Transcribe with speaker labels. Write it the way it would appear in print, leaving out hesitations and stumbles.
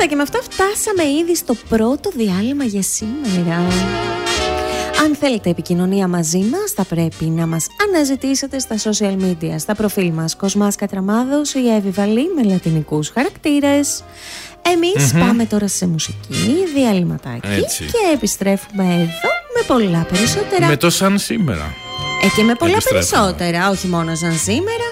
Speaker 1: Μάλιστα, και με αυτά φτάσαμε ήδη στο πρώτο διάλειμμα για σήμερα. Αν θέλετε επικοινωνία μαζί μας, θα πρέπει να μας αναζητήσετε στα social media, στα προφίλ μας Κοσμάς Κατραμάδος ή Εύη Βαλή με λατινικούς χαρακτήρες. Εμείς πάμε τώρα σε μουσική, διαλυματάκι, και επιστρέφουμε εδώ με πολλά περισσότερα.
Speaker 2: Με το σαν σήμερα.
Speaker 1: Και με πολλά περισσότερα, όχι μόνο σαν σήμερα.